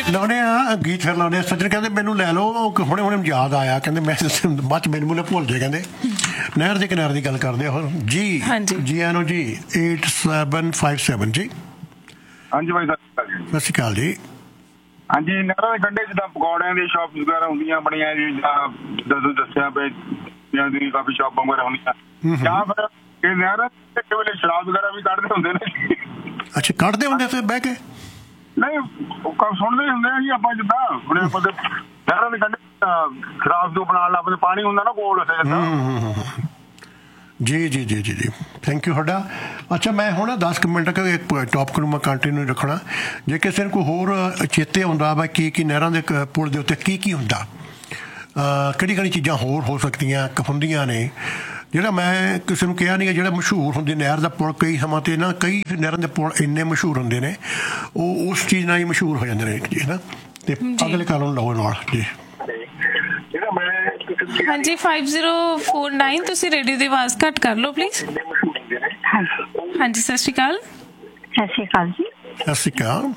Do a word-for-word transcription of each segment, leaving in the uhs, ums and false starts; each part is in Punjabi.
ਲਾਉਣੇ ਆ ਗੀਤ ਫਿਰ ਲਾਉਣੇ ਆ। ਸੱਜਣ ਕਹਿੰਦੇ ਮੈਨੂੰ ਲੈ ਲਓ, ਹੁਣੇ ਹੁਣੇ ਯਾਦ ਆਇਆ, ਕਹਿੰਦੇ ਮੈਂ ਬਾਅਦ ਚ ਮੈਨੂੰ ਮੈਨੂੰ ਭੁੱਲ ਜਾਏ। ਕਹਿੰਦੇ ਨਹਿਰ ਦੇ ਕਿਨਾਰੇ ਦੀ ਗੱਲ ਕਰਦੇ ਹੋ ਜੀ। ਜੀ ਆਨੋ ਜੀ ਏਟ ਸੈਵਨ ਫਾਈਵ ਸੈਵਨ ਜੀ। ਹਾਂਜੀ ਭਾਈ ਸਾਹਿਬ ਸਤਿ ਸ਼੍ਰੀ ਅਕਾਲ ਜੀ। ਹਾਂਜੀ, ਨਹਿਰਾਂ ਦੇ ਕੰਢੇ ਜਿੱਦਾਂ ਪਕੌੜਿਆਂ ਦੀ ਸ਼ਾਪ ਵਗੈਰਾ ਹੁੰਦੀਆਂ ਬਣੀਆਂ ਜੀ, ਜਾਂ ਜਦੋਂ ਦੱਸਿਆ ਪਏ ਦੀ ਕਾਫੀ ਸ਼ਾਪਾਂ ਵਗੈਰਾ ਹੁੰਦੀਆਂ, ਜਾਂ ਫਿਰ ਇਹ ਨਹਿਰਾਂ ਇੱਕ ਵੇਲੇ ਸ਼ਰਾਬ ਵਗੈਰਾ ਵੀ ਕੱਢਦੇ ਹੁੰਦੇ ਨੇ। ਅੱਛਾ, ਕੱਢਦੇ ਹੁੰਦੇ ਫਿਰ ਬਹਿ ਕੇ? ਨਹੀਂ, ਸੁਣਦੇ ਹੁੰਦੇ ਆ ਜੀ ਆਪਾਂ, ਜਿੱਦਾਂ ਹੁਣ ਨਹਿਰਾਂ ਦੇ ਕੰਢੇ ਸ਼ਰਾਬ ਤੋਂ ਬਣਾਉਣ ਲੱਗ ਪਏ, ਪਾਣੀ ਹੁੰਦਾ ਨਾ ਕੋਲ ਉੱਥੇ। ਜੀ ਜੀ ਜੀ ਜੀ ਜੀ ਥੈਂਕ ਯੂ ਤੁਹਾਡਾ। ਅੱਛਾ, ਮੈਂ ਹੁਣ ਦਸ ਕੁ ਮਿੰਟ ਇੱਕ ਟੌਪਿਕ ਨੂੰ ਮੈਂ ਕੰਟੀਨਿਊ ਰੱਖਣਾ। ਜੇ ਕਿਸੇ ਨੂੰ ਕੋਈ ਹੋਰ ਚੇਤੇ ਆਉਂਦਾ ਵਾ ਕੀ ਕੀ ਨਹਿਰਾਂ ਦੇ ਪੁਲ ਦੇ ਉੱਤੇ ਕੀ ਕੀ ਹੁੰਦਾ, ਕਿਹੜੀ ਕਿਹੜੀ ਚੀਜ਼ਾਂ ਹੋਰ ਹੋ ਸਕਦੀਆਂ ਹੁੰਦੀਆਂ ਨੇ, ਜਿਹੜਾ ਮੈਂ ਕਿਸੇ ਨੂੰ ਕਿਹਾ ਨਹੀਂ, ਜਿਹੜਾ ਮਸ਼ਹੂਰ ਹੁੰਦੀ ਨਹਿਰ ਦਾ ਪੁਲ। ਕਈ ਸਮਾਂ 'ਤੇ ਨਾ ਕਈ ਨਹਿਰਾਂ ਦੇ ਪੁਲ ਇੰਨੇ ਮਸ਼ਹੂਰ ਹੁੰਦੇ ਨੇ, ਉਹ ਉਸ ਚੀਜ਼ ਨਾਲ ਹੀ ਮਸ਼ਹੂਰ ਹੋ ਜਾਂਦੇ ਨੇ ਜੀ ਨਾ। ਅਤੇ ਅਗਲੇ ਕਾਰਨ ਲਓ ਨਾਲ ਜੀ। ਹਾਂਜੀ, ਫਾਈਵ ਜ਼ੀਰੋ ਫੋਰ ਨਾਈਨ, ਤੁਸੀਂ ਰੇਡੀਓ ਦੀ ਆਵਾਜ਼ ਘੱਟ ਕਰ ਲਓ ਪਲੀਜ਼। ਹਾਂਜੀ, ਸਤਿ ਸ਼੍ਰੀ ਅਕਾਲ। ਸਤਿ ਸ਼੍ਰੀ ਅਕਾਲ ਜੀ। ਸਤਿ ਸ਼੍ਰੀ ਅਕਾਲ।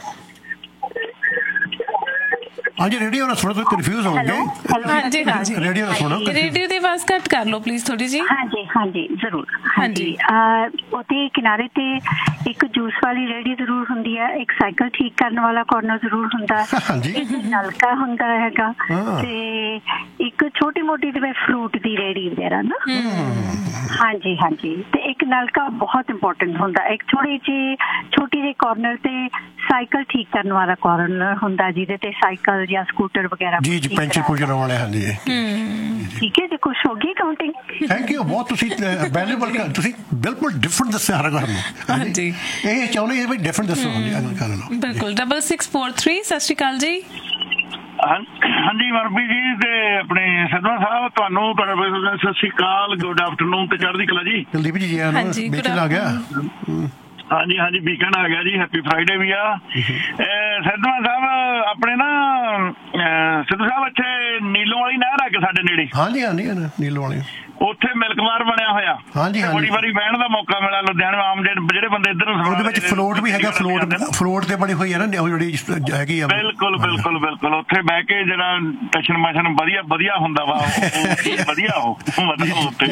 ਹਾਂਜੀ, ਰੇਡੀਓ ਨਾਲ ਸੁਣੋ, ਤੁਸੀਂ ਕਨਫਿਊਜ਼ ਹੋਣਗੇ। ਹਾਂਜੀ ਹਾਂਜੀ, ਰੇਡੀਓ ਨਾਲ ਸੁਣੋ, ਰੇਡੀਓ ਦੀ ਆਵਾਜ਼ ਘੱਟ ਕਰ ਲਓ ਪਲੀਜ਼ ਥੋੜੀ ਜੀ। ਹਾਂਜੀ ਹਾਂਜੀ ਜ਼ਰੂਰ। ਹਾਂਜੀ, ਉਹਦੇ ਕਿਨਾਰੇ ਤੇ ਇੱਕ ਜੂਸ ਵਾਲੀ ਰੇਹੜੀ ਜ਼ਰੂਰ ਹੁੰਦੀ ਹੈ, ਇੱਕ ਸਾਈਕਲ ਠੀਕ ਕਰਨ ਵਾਲਾ ਕਾਰਨਰ ਜ਼ਰੂਰ ਹੁੰਦਾ, ਇੱਕ ਨਲਕਾ ਹੁੰਦਾ ਹੈਗਾ, ਤੇ ਇੱਕ ਛੋਟੀ ਮੋਟੀ ਜਿਵੇਂ ਫਰੂਟ ਦੀ ਰੇਹੜੀ ਵਗੈਰਾ ਨਾ। ਹਾਂਜੀ ਹਾਂਜੀ, ਤੇ ਇੱਕ ਨਲਕਾ ਬਹੁਤ ਇੰਪੋਰਟੈਂਟ ਹੁੰਦਾ। ਇੱਕ ਥੋੜੀ ਜਿਹੀ ਛੋਟੀ ਜਿਹੀ ਕਾਰਨਰ ਤੇ ਸਾਈਕਲ ਠੀਕ ਕਰਨ ਵਾਲਾ ਕਾਰਨਰ ਹੁੰਦਾ, ਜਿਹਦੇ ਤੇ ਸਾਈਕਲ ਜਾਂ ਸਕੂਟਰ ਵਗੈਰਾ ਜੀ ਜੀ ਪੈਂਚਰ ਪੁੰਚਰ ਵਾਲੇ। ਹਾਂਜੀ, ਠੀਕ ਹੈ ਜੀ, ਕੁਛ ਹੋ ਗਈ ਕਾਊਂਟਿੰਗ। ਥੈਂਕ ਯੂ ਬਹੁਤ, ਤੁਸੀਂ ਵੈਲਿਊਬਲ, ਤੁਸੀਂ ਬਿਲਕੁਲ ਡਿਫਰੈਂਟ ਦੱਸਿਆ ਹਰ ਗੱਲ ਨੂੰ। ਹਾਂਜੀ, ਇਹ ਚਾਹੁੰਦੇ ਇਹ ਵੀ ਡਿਫਰੈਂਟ ਦੱਸੋ। ਬਿਲਕੁਲ। ਡਬਲ ਸਿਕਸ ਫੋਰ ਥ੍ਰੀ, ਸਤਿ ਸ਼੍ਰੀ ਅਕਾਲ ਜੀ। ਹਾਂਜੀ ਮਰਬੀ ਜੀ, ਤੇ ਆਪਣੇ ਸਦਮਾ ਸਾਹਿਬ ਤੁਹਾਨੂੰ ਸਤਿ ਸ਼੍ਰੀ ਅਕਾਲ, ਗੁੱਡ ਆਫਟਰਨੂਨ ਤੇ ਚੜ੍ਹਦੀ ਕਲਾ ਜੀ। ਕੁਲਦੀਪ ਜੀ ਆ ਗਿਆ। ਹਾਂਜੀ ਹਾਂਜੀ, ਵੀਕਐਂਡ ਆ ਗਿਆ ਜੀ, ਹੈਪੀ ਫਰਾਈਡੇ ਵੀ ਆ। ਸਿੱਧੂ ਸਾਹਿਬ ਆਪਣੇ ਨਾ ਸਿੱਧੂ ਸਾਹਿਬ ਇੱਥੇ ਨੀਲੋਂ ਵਾਲੀ ਨਹਿਰ ਆ ਕੇ ਸਾਡੇ ਨੇੜੇ। ਹਾਂਜੀ ਹਾਂਜੀ, ਨੀਲੋਂ ਵਾਲੀ ਉੱਥੇ ਮਿਲਕ ਬਾਰ ਬਣਿਆ ਹੋਇਆ। ਹਾਂਜੀ, ਬੜੀ ਵਾਰੀ ਬਹਿਣ ਦਾ ਮੌਕਾ ਮਿਲਿਆ ਲੁਧਿਆਣੇ। ਆਮ ਜਿਹੜੇ ਬੰਦੇ ਇੱਧਰ ਨੂੰ, ਉਹਦੇ ਵਿੱਚ ਫਲੋਟ ਵੀ ਹੈਗਾ, ਫਲੋਟ ਫਲੋਟ ਤੇ ਬਣੀ ਹੋਈ ਹੈ ਨਾ ਜਿਹੜੀ ਹੈਗੀ ਆ। ਬਿਲਕੁਲ ਬਿਲਕੁਲ ਬਿਲਕੁਲ, ਉੱਥੇ ਬਹਿ ਕੇ ਜਿਹੜਾ ਟਸ਼ਨ ਮਸ਼ਨ ਵਧੀਆ ਵਧੀਆ ਹੁੰਦਾ ਵਾ, ਵਧੀਆ ਉਹ ਮਤਲਬ ਉੱਥੇ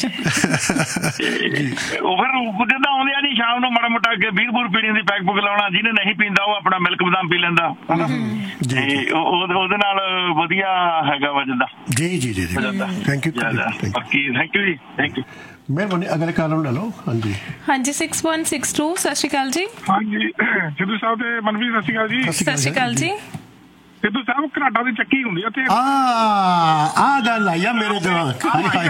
ਉਹ ਫਿਰ ਜਿੱਦਾਂ ਆਉਂਦੇ ਆ ਜੀ ਸ਼ਾਮ ਨੂੰ ਮਾੜਾ ਮੋਟਾ ਅੱਗੇ ਵੀਹ ਬੂਰ ਪੀਣੀ ਦੀ ਪੈਕ ਪੁਕ ਲਾਉਣਾ, ਜਿਹਨੇ ਨਹੀਂ ਪੀਂਦਾ ਉਹ ਆਪਣਾ ਮਿਲਕ ਬਦਾਮ ਪੀ ਲੈਂਦਾ, ਉਹਦੇ ਨਾਲ ਵਧੀਆ ਹੈਗਾ ਵਾ ਜਿੱਦਾਂ। ਜੀ ਜੀ ਜੀ, ਥੈਂਕ ਯੂ ਥੈਂਕ ਯੂ ਜੀ, ਥੈਂਕ ਯੂ। ਮਿਹਰਬਾਨੀ। ਅਗਲੇ ਕਾਰਨ ਲੈ ਲਓ। ਹਾਂਜੀ ਹਾਂਜੀ, ਸਿਕਸ ਵਨ ਸਿਕਸ ਟੂ, ਸਤਿ ਸ਼੍ਰੀ ਅਕਾਲ ਜੀ। ਹਾਂਜੀ, ਸਿੱਧੂ ਸਾਹਿਬ ਤੇ ਮਨਵੀਰ ਸਤਿ ਸ਼੍ਰੀ ਅਕਾਲ ਜੀ। ਸਤਿ ਸ਼੍ਰੀ ਅਕਾਲ ਜੀ। ਸਿੱਧੂ ਸਾਹਿਬ ਘਰਾਟਾਂ ਦੀ ਚੱਕੀ ਹੁੰਦੀ ਉੱਥੇ। ਆ ਆ ਗੱਲ ਆਈ ਆ ਮੇਰੇ ਦਿਮਾਗ।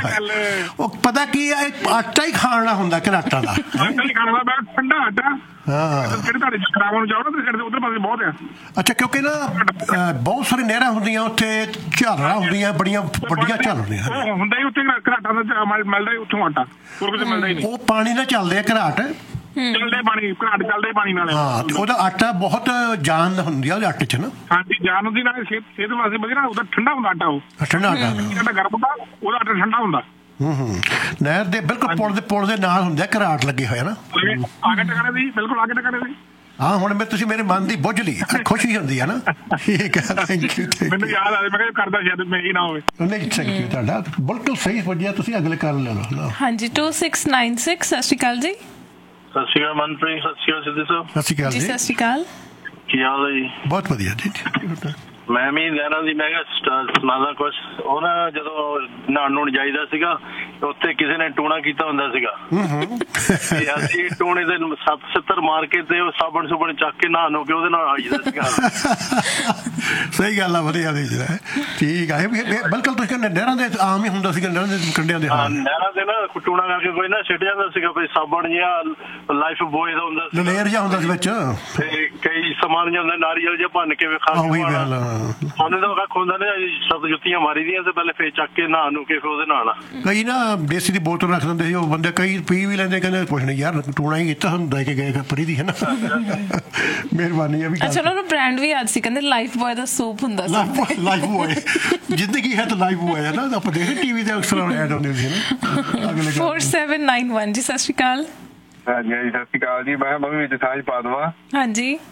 ਉਹ ਪਤਾ ਕੀ ਆ, ਆਟਾ ਹੀ ਖਾਣਾ ਹੁੰਦਾ ਘਰਾਟਾਂ ਦਾ, ਠੰਡਾ ਆਟਾ। ਜਿਹੜੇ ਤੁਹਾਡੇ ਖਰਾਬਾਂ ਨੂੰ ਜਾਓ ਨਾ ਤੁਸੀਂ, ਉਧਰ ਪਾਸੇ ਬਹੁਤ ਆ। ਅੱਛਾ, ਕਿਉਂਕਿ ਨਾ ਬਹੁਤ ਸਾਰੀ ਨਹਿਰਾਂ ਹੁੰਦੀਆਂ ਉੱਥੇ, ਝਾਲਰਾਂ ਹੁੰਦੀਆਂ, ਬੜੀਆਂ ਵੱਡੀਆਂ ਝਾਲਰਾਂ ਹੁੰਦਾ ਹੀ ਉੱਥੇ। ਘਰਾਟਾਂ ਦਾ ਮਿਲਦਾ ਹੀ ਉੱਥੋਂ ਆਟਾ, ਹੋਰ ਕਿਤੇ ਮਿਲਦਾ ਹੀ ਨਹੀਂ। ਉਹ ਪਾਣੀ ਨਾਲ ਚੱਲਦੇ ਆ ਘਰਾਟ, ਚੱਲਦੇ ਪਾਣੀ, ਘਰਾਟ ਚੱਲਦੇ ਪਾਣੀ ਨਾਲ। ਹਾਂ, ਤੇ ਉਹਦਾ ਆਟਾ ਬਹੁਤ ਜਾਨ ਹੁੰਦੀ ਆ ਉਹਦੇ ਆਟੇ 'ਚ ਨਾ। ਹਾਂਜੀ, ਜਾਨ ਹੁੰਦੀ ਨਾਲ, ਸਿਹਤ ਵਾਸਤੇ ਵਧੀਆ ਨਾ। ਉਹਦਾ ਠੰਡਾ ਹੁੰਦਾ ਆਟਾ, ਉਹ ਠੰਡਾ ਆਟਾ ਗਰਮ ਹੁੰਦਾ, ਉਹਦਾ ਆਟਾ ਠੰਡਾ ਹੁੰਦਾ। ਹੂੰ ਹੂੰ, ਨਹਿਰ ਦੇ ਬਿਲਕੁਲ ਪੁਲ ਦੇ ਪੁਲ ਦੇ ਨਾਲ ਹੁੰਦੇ ਆ ਘਰਾਟ ਲੱਗੇ ਹੋਏ ਨਾ। ਆਗੇ ਟਕਾਣੇ ਦੀ, ਬਿਲਕੁਲ ਆਗੇ ਟਕਾਣੇ ਦੀ। ਹਾਂ, ਹੁਣ ਮੈਂ ਤੁਸੀਂ ਮੇਰੇ ਮਨ ਦੀ ਬੁੱਝ ਲਈ, ਖੁਸ਼ੀ ਹੁੰਦੀ ਹੈ ਨਾ। ਠੀਕ ਹੈ, ਥੈਂਕ ਯੂ। ਮੈਨੂੰ ਯਾਦ ਆ, ਮੈਂ ਕਿਹਾ ਕਰਦਾ ਸ਼ਾਇਦ ਮੈਂ ਹੀ ਨਾ ਹੋਵੇ। ਨਹੀਂ, ਥੈਂਕ ਯੂ ਤੁਹਾਡਾ, ਬਿਲਕੁਲ ਸਹੀ ਪੁੱਜਿਆ ਤੁਸੀਂ। ਅਗਲੇ ਕਾਰਨ ਲੈ ਲਓ। ਹਾਂਜੀ, ਟੂ ਸਿਕਸ ਨਾਈਨ ਸਿਕਸ, ਸਤਿ ਸ਼੍ਰੀ ਅਕਾਲ ਜੀ। ਸਤਿ ਸ਼੍ਰੀ ਅਕਾਲ ਮਨਪ੍ਰੀਤ, ਸਤਿ ਸ਼੍ਰੀ ਅਕਾਲ ਸਿੱਧੂ ਸਾਹਿਬ। ਸਤਿ ਸ਼੍ਰੀ ਅਕਾਲ ਜੀ। ਸਤਿ ਸ਼੍ਰੀ ਅਕਾਲ, ਕੀ ਹਾਲ ਹੈ ਜੀ? ਬਹੁਤ ਵਧੀਆ ਜੀ। ਮੈਂ ਵੀ ਨਹਿਰਾਂ ਦੀ ਮੈਂ ਕਿਹਾ ਸੁਣਾਦਾ ਕੁਛ। ਉਹ ਨਾ ਜਦੋਂ ਨਹਾਉਣ ਨੂੰ ਜਾਈਦਾ ਸੀਗਾ, ਉੱਥੇ ਕਿਸੇ ਨੇ ਟੂਣਾ ਕੀਤਾ ਹੁੰਦਾ ਸੀਗਾ, ਤੇ ਅਸੀਂ ਟੂਣੇ ਦੇ ਸੱਤ ਸੱਤਰ ਮਾਰ ਕੇ ਤੇ ਉਹ ਸਾਬਣ ਸੁਬਣ ਚੱਕ ਕੇ ਨਹਾ ਨੂੰ ਕੇ ਉਹਦੇ ਨਾਲ ਆ ਜਾਂਦਾ ਸੀਗਾ। ਸਹੀ ਗੱਲ ਆ, ਵਧੀਆ। ਠੀਕ ਆ, ਬਿਲਕੁਲ ਤੁਸੀਂ ਕਹਿੰਦੇ ਨਹਿਰਾਂ ਦੇ ਆਮ ਹੀ ਹੁੰਦਾ ਸੀਗਾ, ਨਹਿਰਾਂ ਦੇ ਕੰਢਿਆਂ ਦੇ। ਹਾਂ, ਨਹਿਰਾਂ ਦੇ ਨਾ ਟੂਣਾ ਕਰਕੇ ਕੋਈ ਨਾ ਸਿੱਟ ਜਾਂਦਾ ਸੀਗਾ, ਕੋਈ ਸਾਬਣ ਜਿਹਾ ਲਾਈਫ ਬੋਏ ਦਾ ਹੁੰਦਾ ਸੀ, ਲੇਅਰ ਜਿਹਾ ਹੁੰਦਾ ਸੀ ਵਿੱਚ, ਤੇ ਕਈ ਸਮਾਨ ਜਿਹਾ ਹੁੰਦਾ ਨਾਰੀਅਲ ਜਿਹਾ ਭੰਨ ਕੇ ਵਿਖਾ ਉਹਨੇ ਤਾਂ ਕੱਖ ਹੁੰਦਾ ਨੇ, ਸੱਤ ਜੁੱਤੀਆਂ ਮਾਰੀ ਦੀਆਂ ਤੇ ਪਹਿਲੇ ਫੇਰ ਚੱਕ ਕੇ ਨਹਾ ਨੂੰ ਕੇ ਫਿਰ ਉਹਦੇ ਨਾਲ। ਕਈ ਨਾ ਦੇਸੀ ਦੀ ਬੋਤਲ ਰੱਖ ਦਿੰਦੇ ਸੀ ਉਹ ਬੰਦੇ, ਕਈ ਪੀ ਵੀ ਲੈਂਦੇ, ਕਹਿੰਦੇ ਕੁਛ ਨਹੀਂ ਯਾਰ ਟੂਣਾ ਹੀ ਕੀਤਾ ਹੁੰਦਾ ਕਿ ਗਏ ਪਰੀ ਦੀ, ਹੈ ਨਾ। ਮਿਹਰਬਾਨੀ। ਅੱਛਾ, ਉਹਨਾਂ ਨੂੰ ਬ੍ਰਾਂਡ ਵੀ ਯਾਦ ਸੀ, ਕਹਿੰਦੇ ਲਾਈਫ ਬੋਏ ਦਾ ਸੂਪ ਹੁੰਦਾ ਸੀ। ਲਾਈਫ ਬੋਏ, ਜ਼ਿੰਦਗੀ ਹੈ ਤਾਂ ਲਾਈਫ ਬੋਏ ਹੈ ਨਾ। ਆਪਾਂ ਦੇਖਦੇ ਟੀਵੀ ਤੇ ਅਕਸਰ ਐਡ ਆਉਂਦੀ ਸੀ ਨਾ। ਫੋਰ ਸੈਵਨ ਨਾਈਨ ਵਨ ਜੀ, ਸਤਿ ਸ਼੍ਰੀ ਅਕਾਲ। ਹਾਂਜੀ, ਸਤਿ ਸ਼੍ਰੀ ਅਕਾਲ ਜੀ। ਮੈਂ ਮੰਮੀ ਵਿੱਚ ਸਾਂਝ ਪਾ ਦੇਵਾਂ। ਹਾਂਜੀ,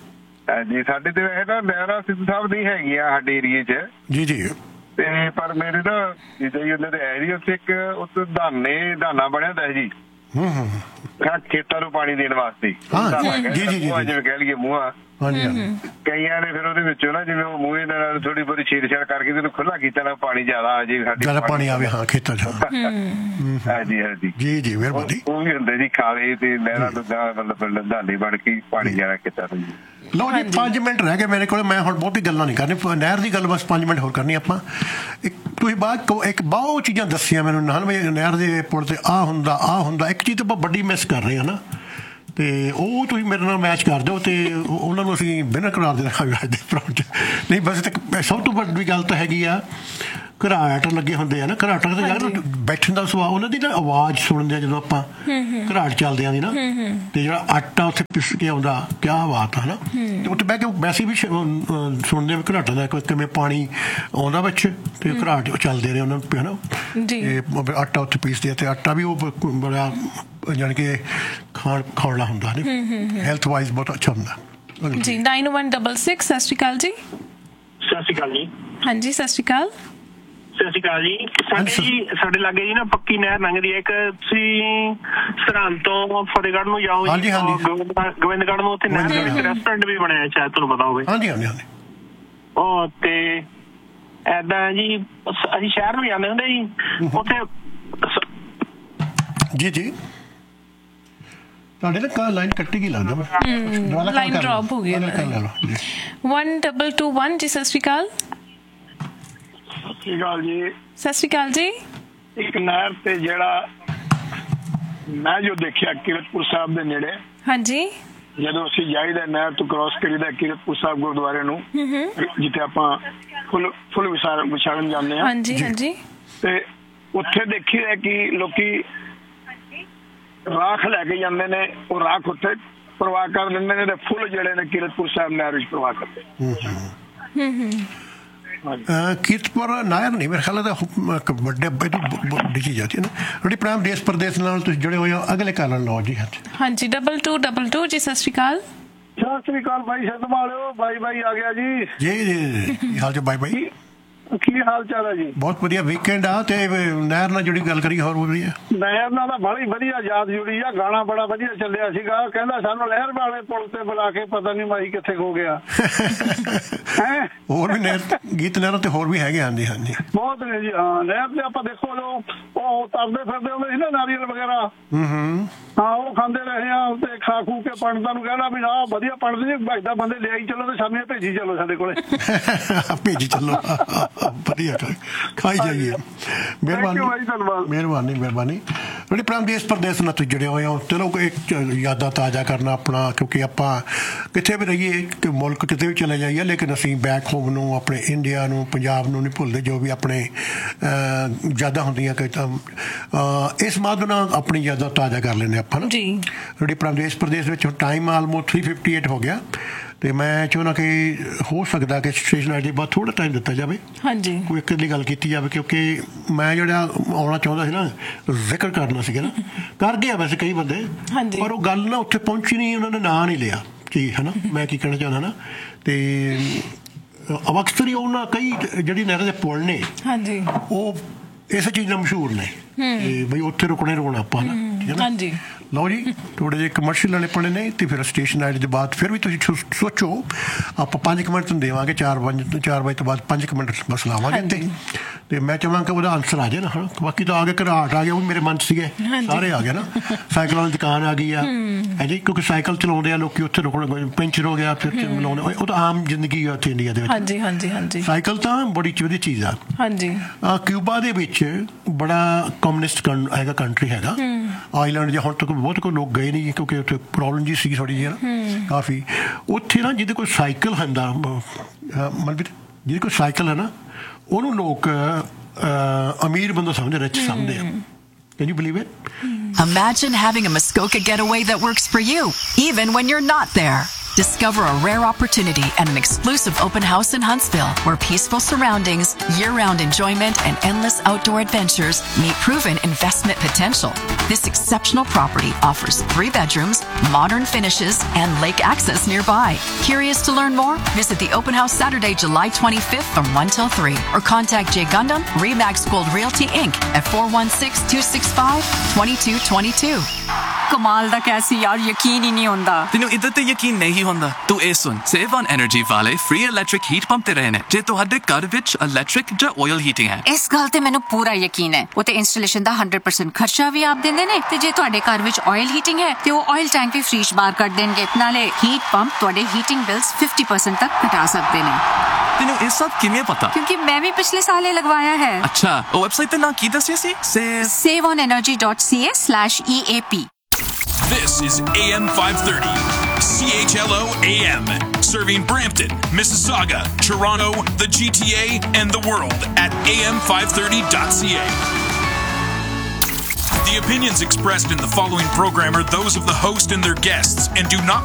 ਹਾਂਜੀ ਸਾਡੇ ਤੇ ਵੈਸੇ ਤਾਂ ਨਹਿਰਾਂ ਸਿੱਧੂ ਸਾਹਿਬ ਨਹੀਂ ਹੈਗੀਆਂ ਸਾਡੇ ਏਰੀਏ 'ਚ ਜੀ ਜੀ ਤੇ ਪਰ ਮੇਰੇ ਨਾ ਜਿੱਦਾਂ ਹੀ ਉਹਨਾਂ ਦੇ ਏਰੀਆ ਉੱਥੇ ਇੱਕ ਉੱਥੇ ਧਾਨੇ ਧਾਨਾ ਬਣਿਆ ਹੁੰਦਾ ਜੀ ਹੂੰ ਹੂੰ ਖੇਤਾਂ ਨੂੰ ਪਾਣੀ ਦੇਣ ਵਾਸਤੇ ਜੀ ਜੀ ਜਿਵੇਂ ਕਹਿ ਲਈਏ ਮੂੰਹਾਂ ਕਈਆਂ ਨੇ ਫਿਰ ਉਹਦੇ ਵਿੱਚੋਂ ਨਾ ਜਿਵੇਂ ਉਹ ਮੂਹੇ ਨਾਲ ਥੋੜੀ ਬਹੁਤੀ ਛੇੜਛਾੜ ਕਰਕੇ ਤੈਨੂੰ ਖੁੱਲਾ ਕੀਤਾ ਨਾ ਪਾਣੀ ਜ਼ਿਆਦਾ ਆ ਜੇ ਜ਼ਿਆਦਾ ਪਾਣੀ ਆਵੇ ਹਾਂ ਖੇਤਾਂ 'ਚ ਹਾਂਜੀ ਹਾਂਜੀ ਜੀ ਜੀ ਮਿਹਰਬਾਨੀ ਉਹ ਵੀ ਹੁੰਦੇ ਜੀ ਖਾਲੇ ਤੇ ਨਹਿਰਾਂ ਤੋਂ ਮਤਲਬ ਧਾਨੇ ਬਣ ਕੇ ਪਾਣੀ ਜ਼ਿਆਦਾ ਖੇਤਾਂ ਨੂੰ। ਲਓ ਜੀ ਪੰਜ ਮਿੰਟ ਰਹਿ ਗਏ ਮੇਰੇ ਕੋਲ ਮੈਂ ਹੁਣ ਬਹੁਤੀ ਗੱਲਾਂ ਨਹੀਂ ਕਰਨੀ ਨਹਿਰ ਦੀ ਗੱਲ ਬਸ ਪੰਜ ਮਿੰਟ ਹੋਰ ਕਰਨੀ ਆਪਾਂ ਇੱਕ ਤੁਸੀਂ ਬਾਅਦ ਇੱਕ ਬਹੁਤ ਚੀਜ਼ਾਂ ਦੱਸੀਆਂ ਮੈਨੂੰ ਨਾਲ ਵੀ ਨਹਿਰ ਦੇ ਪੁਲ ਤੇ ਆਹ ਹੁੰਦਾ ਆਹ ਹੁੰਦਾ ਇੱਕ ਚੀਜ਼ ਤਾਂ ਆਪਾਂ ਵੱਡੀ ਮਿਸ ਕਰ ਰਹੇ ਹਾਂ ਨਾ ਤੇ ਉਹ ਤੁਸੀਂ ਮੇਰੇ ਨਾਲ ਮੈਚ ਕਰ ਦਿਓ ਤੇ ਉਹਨਾਂ ਨੂੰ ਅਸੀਂ ਬਿਨਾਂ ਕਰਾ ਦੇਣਾ ਅੱਜ ਦੇ ਪ੍ਰੋਜੈਕਟ ਨਹੀਂ ਬਸ ਤੇ ਸਭ ਤੋਂ ਵੱਡੀ ਗੱਲ ਤਾਂ ਹੈਗੀ ਆ ਘਰਾਟ ਲੱਗੇ ਹੁੰਦੇ ਆ ਨਾ ਘਰਾਟਾਂ ਤੇ ਯਾਰ ਬੈਠਣ ਦਾ ਸੁਭਾਅ ਉਹਨਾਂ ਦੀ ਨਾ ਆਵਾਜ਼ ਸੁਣਦੇ ਆ ਜਦੋਂ ਆਪਾਂ ਘਰਾਟ ਚੱਲਦੇ ਆਂ ਦੀ ਨਾ ਤੇ ਜਿਹੜਾ ਆਟਾ ਉੱਥੇ ਪਿਸ ਕੇ ਆਉਂਦਾ ਕਿਆ ਬਾਤ ਆ ਨਾ ਤੇ ਉੱਥੇ ਬਹਿ ਕੇ ਵੈਸੇ ਵੀ ਸੁਣਦੇ ਆ ਘਰਾਟਾਂ ਦਾ ਕਿਵੇਂ ਪਾਣੀ ਆਉਂਦਾ ਵਿੱਚ ਤੇ ਘਰਾਟ ਚੱਲਦੇ ਰਹੇ ਉਹਨਾਂ ਨੂੰ ਹਨਾ ਤੇ ਆਟਾ ਉੱਥੇ ਪੀਸਦੇ ਆ ਤੇ ਆਟਾ ਵੀ ਉਹ ਬੜਾ ਜਾਣੀ ਕਿ ਖਾਣ ਖਾਣਾ ਹੁੰਦਾ ਨੇ ਹੈਲਥ ਵਾਈਜ਼ ਬਹੁਤ ਅੱਛਾ ਹੁੰਦਾ ਜੀ ਨਾਈਨ ਵਨ ਡਬਲ ਸਿਕਸ ਸਤਿ ਸ਼੍ਰੀ ਅਕਾਲ ਜੀ ਸਤਿ ਸ਼੍ਰੀ ਅਕਾਲ ਜੀ ਹਾਂਜੀ ਸਤਿ ਸ਼੍ਰੀ ਅਕਾਲ ਸਤਿ ਸ਼੍ਰੀ ਅਕਾਲ ਜੀ ਸਾਡੇ ਜੀ ਸਾਡੇ ਲਾਗੇ ਜੀ ਨਾ ਪੱਕੀ ਨਹਿਰ ਲੰਘਦੀ ਹੈ ਇੱਕ ਤੁਸੀਂ ਸਰਹੰਦ ਤੋਂ ਫਤਿਹਗੜ੍ਹ ਨੂੰ ਜਾਓ ਜੀ ਗੋਬਿੰਦਗੜ੍ਹ ਨੂੰ ਉੱਥੇ ਨਹਿਰ ਦੇ ਵਿੱਚ ਰੈਸਟੋਰੈਂਟ ਵੀ ਬਣਿਆ ਸ਼ਾਇਦ ਤੁਹਾਨੂੰ ਪਤਾ ਹੋਵੇ ਹਾਂਜੀ ਹਾਂਜੀ ਹਾਂਜੀ ਉਹ ਤੇ ਏਦਾਂ ਜੀ ਅਸੀਂ ਸ਼ਹਿਰ ਨੂੰ ਜਾਂਦੇ ਹੁੰਦੇ ਜੀ ਉੱਥੇ ਜੀ ਜੀ ਤੁਹਾਡੇ ਨਾ ਲਾਈਨ ਕੱਟੀ ਗਈ ਲੱਗਦਾ ਲਾਈਨ ਡ੍ਰੌਪ ਹੋ ਗਈ ਵਨ ਡਬਲ ਟੂ ਵਨ ਜੀ ਸਤਿ ਸ਼੍ਰੀ ਅਕਾਲ ਸਤਿ ਸ਼੍ਰੀ ਅਕਾਲ ਜੀ ਸਤਿ ਸ਼੍ਰੀ ਅਕਾਲ ਜੀ ਇੱਕ ਨਹਿਰ ਤੇ ਜਿਹੜਾ ਮੈਂ ਜੋ ਦੇਖਿਆ ਕੀਰਤਪੁਰ ਸਾਹਿਬ ਦੇ ਨੇੜੇ ਹਾਂਜੀ ਜਦੋਂ ਅਸੀਂ ਜਾਈਦਾ ਨਹਿਰ ਤੋਂ ਕ੍ਰਾਸ ਕਰੀਦਾ ਕੀਰਤਪੁਰ ਸਾਹਿਬ ਗੁਰਦੁਆਰੇ ਨੂੰ ਜਿੱਥੇ ਆਪਾਂ ਫੁੱਲ ਫੁੱਲ ਵਿਛਾੜਨ ਜਾਂਦੇ ਹਾਂ ਹਾਂਜੀ ਹਾਂਜੀ ਤੇ ਉੱਥੇ ਦੇਖੀਦਾ ਕਿ ਲੋਕੀ ਰਾਖ ਲੈ ਕੇ ਜਾਂਦੇ ਨੇ ਉਹ ਰਾਖ ਉੱਥੇ ਪ੍ਰਵਾਹ ਕਰ ਦਿੰਦੇ ਨੇ ਤੇ ਫੁੱਲ ਜਿਹੜੇ ਨੇ ਕੀਰਤਪੁਰ ਸਾਹਿਬ ਨਹਿਰ ਵਿੱਚ ਪ੍ਰਵਾਹ ਕਰਦੇ ਕੀਰਤਪੁਰ ਨਹਿਰ ਨਹੀਂ ਮੇਰੇ ਖਿਆਲ ਦਾ ਵੱਡੇ ਵੱਡੀ ਚੀਜ਼ ਆਤੀ ਹੈ ਨਾ ਜਿਹੜੀ ਪ੍ਰਾਮ ਦੇਸ਼ ਪ੍ਰਦੇਸ਼ ਨਾਲ ਤੁਸੀਂ ਜੁੜੇ ਹੋਏ ਹੋ ਅਗਲੇ ਕਾਰਨ ਲਓ ਜੀ ਹਾਂਜੀ ਡਬਲ ਟੂ ਡਬਲ ਟੂ ਜੀ ਸਤਿ ਸ਼੍ਰੀ ਅਕਾਲ ਸਤਿ ਸ਼੍ਰੀ ਅਕਾਲ ਬਾਈ ਸੰਭਾਲਿਓ ਬਾਈ ਬਾਈ ਆ ਗਿਆ ਜੀ ਜੀ ਜੀ ਹਾਲ ਚ ਬਾਈ ਬਾਈ ਕੀ ਹਾਲ ਚਾਲ ਹੈ ਜੀ ਬਹੁਤ ਵਧੀਆ ਵੀਕਐਂਡ ਆ ਤੇ ਨਹਿਰ ਨਾਲ ਜਿਹੜੀ ਗੱਲ ਕਰੀ ਹੋਰ ਵਧੀਆ ਨਹਿਰ ਨਾਲ ਤਾਂ ਬੜੀ ਵਧੀਆ ਯਾਦ ਜੁੜੀ ਆ ਗਾਣਾ ਬੜਾ ਵਧੀਆ ਚੱਲਿਆ ਸੀਗਾ ਕਹਿੰਦਾ ਸਾਨੂੰ ਨਹਿਰ ਵਾਲੇ ਪੁਲ ਤੇ ਬੁਲਾ ਕੇ ਪਤਾ ਨਹੀਂ ਮਾਈ ਕਿੱਥੇ ਖੋ ਗਿਆ ਹੈ ਹੋਰ ਵੀ ਨਹਿਰ ਗੀਤ ਨਹਿਰਾਂ ਤੇ ਹੋਰ ਵੀ ਹੈਗੇ ਹਾਂਜੀ ਹਾਂਜੀ ਬਹੁਤ ਨੇ ਜੀ ਹਾਂ ਨਹਿਰ ਤੇ ਆਪਾਂ ਦੇਖੋ ਉਹ ਤਰਦੇ ਫਿਰਦੇ ਹੁੰਦੇ ਸੀ ਨਾ ਨਾਰੀਅਲ ਵਗੈਰਾ ਹੂੰ ਹੂੰ ਹਾਂ ਉਹ ਖਾਂਦੇ ਰਹੇ ਆ ਤੇ ਖਾ ਖੂ ਕੇ ਪੰਡਤਾਂ ਨੂੰ ਕਹਿਣਾ ਵੀ ਨਾ ਵਧੀਆ ਪੰਡਤ ਜੀ ਭਾਈਦਾ ਬੰਦੇ ਲਿਆਈ ਚਲੋ ਤੇ ਸਾਨੂੰ ਭੇਜੀ ਚਲੋ ਸਾਡੇ ਕੋਲੇ ਭੇਜੀ ਚਲੋ ਵਧੀਆ ਖਾਈ ਜਾਈਏ ਮਿਹਰਬਾਨੀ ਮਿਹਰਬਾਨੀ ਮਿਹਰਬਾਨੀ ਜਿਹੜੇ ਪ੍ਰਾਮ ਦੇਸ਼ ਪ੍ਰਦੇਸ਼ ਨਾਲ ਤੁਸੀਂ ਜੁੜੇ ਹੋਏ ਹੋ ਚਲੋ ਇੱਕ ਯਾਦਾਂ ਤਾਜ਼ਾ ਕਰਨਾ ਆਪਣਾ ਕਿਉਂਕਿ ਆਪਾਂ ਕਿਤੇ ਵੀ ਰਹੀਏ ਕਿ ਮੁਲਕ ਕਿਤੇ ਵੀ ਚਲੇ ਜਾਈਏ ਲੇਕਿਨ ਅਸੀਂ ਬੈਕ ਹੋਮ ਨੂੰ ਆਪਣੇ ਇੰਡੀਆ ਨੂੰ ਪੰਜਾਬ ਨੂੰ ਨਹੀਂ ਭੁੱਲਦੇ ਜੋ ਵੀ ਆਪਣੇ ਯਾਦਾਂ ਹੁੰਦੀਆਂ ਕਿ ਤਾਂ ਇਸ ਮਾਧਿਅਮ ਨਾਲ ਆਪਣੀ ਯਾਦਾਂ ਤਾਜ਼ਾ ਕਰ ਲੈਂਦੇ ਆਪਾਂ ਨਾ ਜਿਹੜੀ ਪ੍ਰਾਮ ਦੇਸ਼ ਪ੍ਰਦੇਸ਼ ਵਿੱਚ time almost three fifty eight ਹੋ ਗਿਆ ਤੇ ਮੈਂ ਚਾਹੁੰਦਾ ਕਿ ਹੋ ਸਕਦਾ ਕਿ ਸਟੇਸ਼ਨ ਆਈ ਡੀ ਬਾਅਦ ਥੋੜਾ ਟਾਈਮ ਦਿੱਤਾ ਜਾਵੇ ਹਾਂਜੀ ਕੋਈ ਇੱਕ ਦੀ ਗੱਲ ਕੀਤੀ ਜਾਵੇ ਕਿਉਂਕਿ ਮੈਂ ਜਿਹੜਾ ਆਉਣਾ ਚਾਹੁੰਦਾ ਸੀ ਨਾ ਜ਼ਿਕਰ ਕਰਨਾ ਸੀਗਾ ਨਾ ਕਰ ਗਿਆ ਵੈਸੇ ਕਈ ਬੰਦੇ ਪਰ ਉਹ ਗੱਲ ਨਾ ਉੱਥੇ ਪਹੁੰਚੀ ਨਹੀਂ ਉਹਨਾਂ ਨੇ ਨਾਂ ਨਹੀਂ ਲਿਆ ਜੀ ਹੈ ਨਾ ਮੈਂ ਕੀ ਕਹਿਣਾ ਚਾਹੁੰਦਾ ਨਾ ਤੇ ਅਕਸਰ ਹੀ ਉਹਨਾਂ ਕਈ ਜਿਹੜੀ ਨਹਿਰਾਂ ਦੇ ਪੁਲ ਨੇ ਹਾਂਜੀ ਉਹ ਇਸ ਚੀਜ਼ ਨਾਲ ਮਸ਼ਹੂਰ ਨੇ ਬਈ ਉੱਥੇ ਰੁਕਣੇ ਰੁਕਣਾ ਆਪਾਂ ਨਾ ਠੀਕ ਹੈ ਨਾ ਲਓ ਜੀ ਥੋੜੇ ਜਿਹੇ ਕਮਰਸ਼ੀਅਲ ਵਾਲੇ ਪਣੇ ਨੇ ਤੇ ਫਿਰ ਸਟੇਸ਼ਨ ਆਈਡੀ ਦੇ ਬਾਅਦ ਫਿਰ ਵੀ ਤੁਸੀਂ ਸੋਚੋ ਆਪਾਂ ਪੰਜ ਕੁ ਮਿੰਟ ਤੁਹਾਨੂੰ ਦੇਵਾਂਗੇ ਚਾਰ ਪੰਜ ਚਾਰ ਵਜੇ ਤੋਂ ਬਾਅਦ ਪੰਜ ਕੁ ਮਿੰਟ ਬਸ ਲਾਵਾਂਗੇ ਤੇ ਤੇ ਮੈਂ ਚਾਹਾਂਗਾ ਉਹਦਾ ਆਨਸਰ ਆ ਜਾਏ ਨਾ ਹਾਂ ਬਾਕੀ ਤਾਂ ਆ ਗਿਆ ਘਰਾਟ ਆ ਗਿਆ ਉਹ ਵੀ ਮੇਰੇ ਮਨ 'ਚ ਸੀਗੇ ਸਾਰੇ ਆ ਗਏ ਨਾ ਸਾਈਕਲਾਂ ਦੀ ਦੁਕਾਨ ਆ ਗਈ ਆ ਹੈ ਜੀ ਕਿਉਂਕਿ ਸਾਈਕਲ ਚਲਾਉਂਦੇ ਆ ਲੋਕੀ ਉੱਥੇ ਰੁਕਣ ਪੈਂਚਰ ਹੋ ਗਿਆ ਫਿਰ ਲਾਉਂਦੇ ਉਹ ਤਾਂ ਆਮ ਜ਼ਿੰਦਗੀ ਆ ਉੱਥੇ ਇੰਡੀਆ ਦੇ ਵਿੱਚ ਹਾਂਜੀ ਹਾਂਜੀ ਹਾਂਜੀ ਸਾਈਕਲ ਤਾਂ ਬੜੀ ਵਧੀਆ ਚੀਜ਼ ਆ ਹਾਂਜੀ ਕਿਊਬਾ ਦੇ ਵਿੱਚ ਬੜਾ ਕਮਿਊਨਿਸਟ ਹੈਗਾ ਕੰਟਰੀ ਹੈਗਾ ਆਈਲੈਂਡ ਜਾਂ ਹੁਣ ਤੱਕ ਬਹੁਤ ਕੋਈ ਲੋਕ ਗਏ ਨਹੀਂ ਕਿਉਂਕਿ ਉੱਥੇ ਪ੍ਰੋਬਲਮ ਜੀ ਸੀ ਥੋੜੀ ਜਿਹੀ ਨਾ ਕਾਫੀ ਉੱਥੇ ਨਾ ਜਿਹਦੇ ਕੋਈ ਸਾਈਕਲ ਹੁੰਦਾ ਮਤਲਬ ਜਿਹਦੇ ਕੋਈ ਸਾਈਕਲ ਹੈ ਨਾ ਉਹਨੂੰ ਲੋਕ ਅਮੀਰ ਬੰਦਾ ਸਮਝਦੇ ਰਿਚ ਸਮਝਦੇ ਆ Can you believe it? Imagine having a Muskoka getaway that works for you, even when you're not there. Discover a rare opportunity at an exclusive open house in Huntsville where peaceful surroundings, year-round enjoyment, and endless outdoor adventures meet proven investment potential. This exceptional property offers three bedrooms, modern finishes, and lake access nearby. Curious to learn more? Visit the open house Saturday, July twenty-fifth from one till three or contact Jay Gundam, Remax Gold Realty Incorporated at four one six, two six five, two two two two. ਕਮਾਲ ਦਾ ਕੈਸੀ ਯਾਰ ਯਕੀਨ ਹੀ ਨਹੀਂ ਹੁੰਦਾ ਤੈਨੂੰ ਇਦਾਂ ਤੇ ਯਕੀਨ ਨਹੀਂ ਹੁੰਦਾ ਤੂੰ ਇਹ ਸੁਣ ਸੇਵ ਔਨ એનર્ਜੀ ਵਾਲੇ ਫ੍ਰੀ ਇਲੈਕਟ੍ਰਿਕ ਹੀਟ ਪੰਪ ਤੇ ਰਹੇ ਨੇ ਜੇ ਤੁਹਾਡੇ ਘਰ ਵਿੱਚ ਇਲੈਕਟ੍ਰਿਕ ਜਾਂ ਆਇਲ ਹੀਟਿੰਗ ਹੈ ਇਸ ਗੱਲ ਤੇ ਮੈਨੂੰ ਪੂਰਾ ਯਕੀਨ ਹੈ ਉਹ ਤੇ ਇੰਸਟਾਲੇਸ਼ਨ ਦਾ one hundred percent ਖਰਚਾ ਵੀ ਆਪ ਦਿੰਦੇ ਨੇ ਤੇ ਜੇ ਤੁਹਾਡੇ ਘਰ ਵਿੱਚ ਆਇਲ ਹੀਟਿੰਗ ਹੈ ਤੇ ਉਹ ਆਇਲ ਟੈਂਕ ਵੀ ਫ੍ਰੀ ਬਾਹਰ ਕੱਢ ਦੇਣਗੇ ਨਾਲੇ ਹੀਟ ਪੰਪ ਤੁਹਾਡੇ ਹੀਟਿੰਗ ਬਿਲਸ fifty percent ਤੱਕ ਘਟਾ ਸਕਦੇ ਨੇ ਤੈਨੂੰ ਇਹ ਸਭ ਕਿਵੇਂ ਪਤਾ ਕਿਉਂਕਿ ਮੈਂ ਵੀ ਪਿਛਲੇ ਸਾਲ ਇਹ ਲਗਵਾਇਆ ਹੈ ਅੱਛਾ ਉਹ ਵੈਬਸਾਈਟ ਤੇ ਨਾ ਕੀ ਦੱਸਿਆ ਸੀ save on energy dot c a slash e a p. This is A M five thirty, C H L O A M, serving Brampton, Mississauga, Toronto, the G T A, and the world at A M five thirty dot c a. The opinions expressed in the following program are those of the host and their guests and do not